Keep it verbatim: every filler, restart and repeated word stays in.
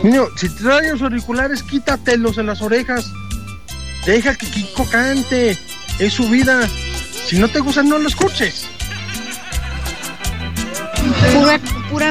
Niño, si traes los auriculares, quítatelos en las orejas. Deja que Kiko cante. Es su vida. Si no te gusta, no lo escuches. Pura, pura